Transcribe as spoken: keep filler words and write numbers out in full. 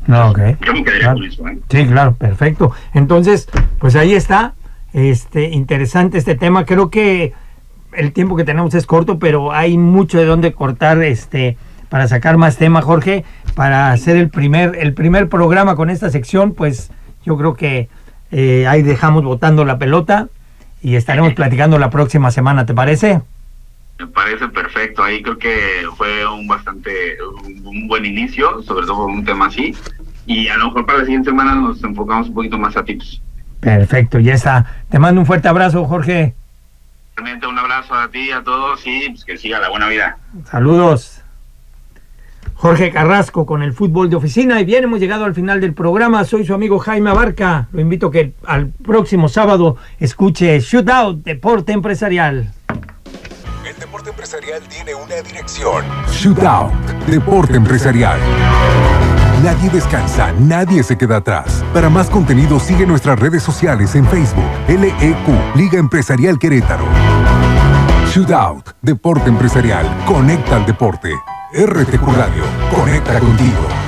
No, ok. Yo me quedaría claro. con eso, ¿eh? Sí, claro, perfecto. Entonces, pues ahí está. Este, interesante este tema. Creo que el tiempo que tenemos es corto, pero hay mucho de dónde cortar, este, para sacar más tema, Jorge, para hacer el primer, el primer programa con esta sección. Pues yo creo que eh, ahí dejamos botando la pelota y estaremos platicando la próxima semana, ¿te parece? Me parece perfecto. Ahí creo que fue un bastante, un, un buen inicio, sobre todo con un tema así. Y a lo mejor para la siguiente semana nos enfocamos un poquito más a tips. Perfecto, ya está. Te mando un fuerte abrazo, Jorge. Realmente un abrazo a ti, a todos y pues que siga la buena vida. Saludos. Jorge Carrasco con el fútbol de oficina. Y bien, hemos llegado al final del programa. Soy su amigo Jaime Abarca. Lo invito a que al próximo sábado escuche Shootout, Deporte Empresarial. El deporte empresarial tiene una dirección. Shootout, Deporte Empresarial. Nadie descansa, nadie se queda atrás. Para más contenido sigue nuestras redes sociales en Facebook, L E Q, Liga Empresarial Querétaro. Shootout, Deporte Empresarial, conecta al deporte. R T Q Radio, conecta contigo.